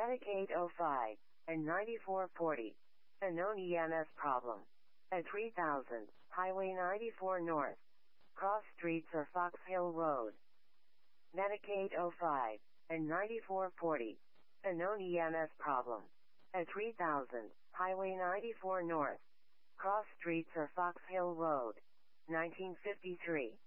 Medic 805 and 9440. Unknown EMS problem. At 3000, Highway 94 North. Cross Streets or Fox Hill Road. Medic 805 and 9440. Unknown EMS problem. At 3000, Highway 94 North. Cross Streets or Fox Hill Road. 1953.